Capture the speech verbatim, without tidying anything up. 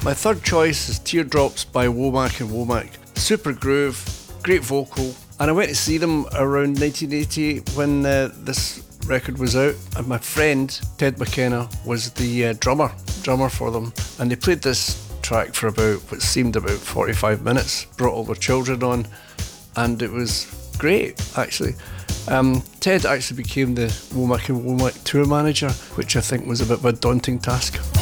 My third choice is Teardrops by Womack and Womack. Super groove, great vocal, and I went to see them around nineteen eighty when uh, this record was out, and my friend Ted McKenna was the uh, drummer drummer for them, and they played this track for about what seemed about forty-five minutes, brought all their children on, and it was great actually. Um, Ted actually became the Womack and Womack tour manager, which I think was a bit of a daunting task.